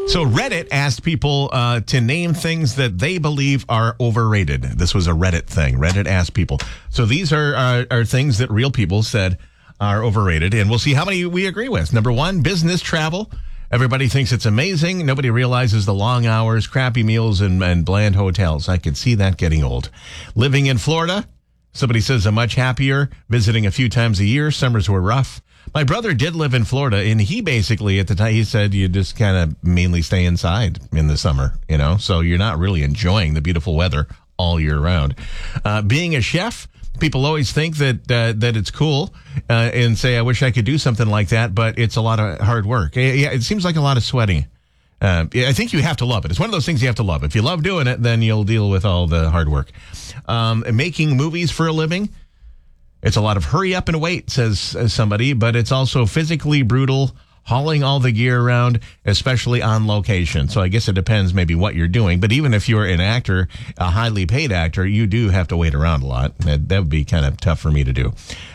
So Reddit asked people to name things that they believe are overrated. This was a Reddit thing. Reddit asked people. So these are things that real people said are overrated, and we'll see how many we agree with. Number one, business travel. Everybody thinks it's amazing. Nobody realizes the long hours, crappy meals, and bland hotels. I could see that getting old. Living in Florida. Somebody says I'm much happier visiting a few times a year. Summers were rough. My brother did live in Florida, and he basically, at the time, he said you just kind of mainly stay inside in the summer, so you're not really enjoying the beautiful weather all year round. Being a chef, people always think that it's cool and say, I wish I could do something like that, but it's a lot of hard work. Yeah, it seems like a lot of sweating. I think you have to love it. It's one of those things you have to love. If you love doing it, then you'll deal with all the hard work. Making movies for a living. It's a lot of hurry up and wait, says somebody, but it's also physically brutal, hauling all the gear around, especially on location. So I guess it depends maybe what you're doing. But even if you're an actor, a highly paid actor, you do have to wait around a lot. That would be kind of tough for me to do.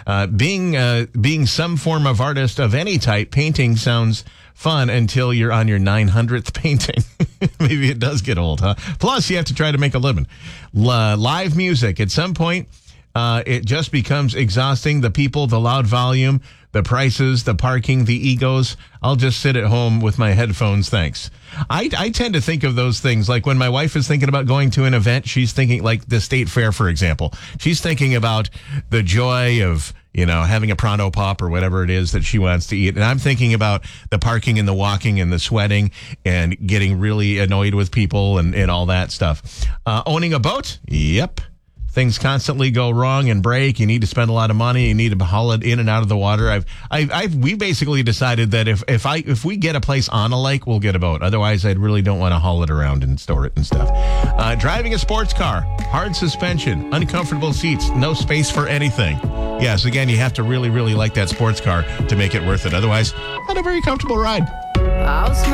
Being some form of artist of any type, painting sounds fun until you're on your 900th painting. Maybe it does get old, huh? Plus, you have to try to make a living. Live music. At some point, it just becomes exhausting. The people, the loud volume, the prices, the parking, the egos. I'll just sit at home with my headphones, thanks. I tend to think of those things like when my wife is thinking about going to an event, she's thinking like the state fair, for example. She's thinking about the joy of, having a pronto pop or whatever it is that she wants to eat. And I'm thinking about the parking and the walking and the sweating and getting really annoyed with people and all that stuff. Owning a boat? Yep. Things constantly go wrong and break. You need to spend a lot of money. You need to haul it in and out of the water. We basically decided that if we get a place on a lake, we'll get a boat. Otherwise, I really don't want to haul it around and store it and stuff. Driving a sports car, hard suspension, uncomfortable seats, no space for anything. Yes, again, you have to really, really like that sports car to make it worth it. Otherwise, not a very comfortable ride.